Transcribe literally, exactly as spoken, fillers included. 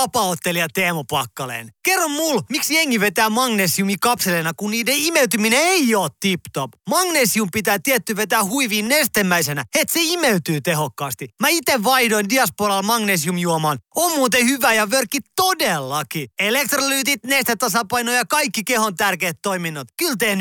vapauttelija Teemu Pakkaleen. Kerro mul, miksi jengi vetää magnesiumikapseleina, kun niiden imeytyminen ei ole tip-top. Magnesium pitää tietty vetää huiviin nestemäisenä, et se imeytyy tehokkaasti. Mä ite vaihdoin Diasporalla magnesiumjuomaan. On muuten hyvä ja vörkki todellakin. Elektrolyytit, nestetasapaino ja kaikki kehon tärkeät toiminnot. Kyllä teen